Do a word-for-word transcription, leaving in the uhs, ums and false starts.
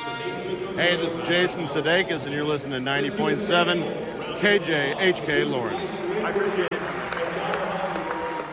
Hey, this is Jason Sudeikis, and you're listening to ninety point seven K J H K Lawrence. I appreciate it.